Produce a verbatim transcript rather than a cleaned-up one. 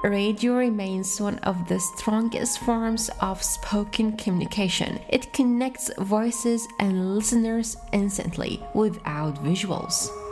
radio remains one of the strongest forms of spoken communication. It connects voices and listeners instantly without visuals.